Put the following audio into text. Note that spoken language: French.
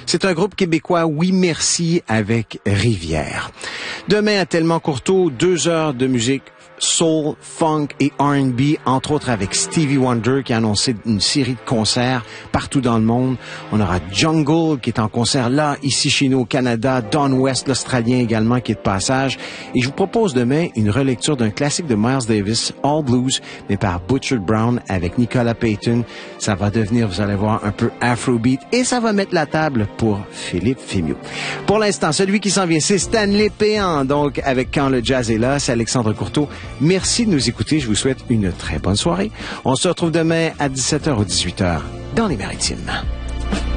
C'est un groupe québécois, oui merci, avec Rivière. Demain à Tellement Courteau, 2 heures de musique soul, funk et R&B, entre autres avec Stevie Wonder qui a annoncé une série de concerts partout dans le monde. On aura Jungle qui est en concert là, ici chez nous au Canada, Don West, l'Australien également qui est de passage. Et je vous propose demain une relecture d'un classique de Miles Davis, All Blues, mais par Butcher Brown avec Nicolas Payton. Ça va devenir, vous allez voir, un peu Afrobeat et ça va mettre la table pour Philippe Fémieux. Pour l'instant, celui qui s'en vient, c'est Stanley Péan, donc avec Quand le jazz est là, c'est Alexandre Courteau. Merci de nous écouter. Je vous souhaite une très bonne soirée. On se retrouve demain à 17h ou 18h dans les Maritimes.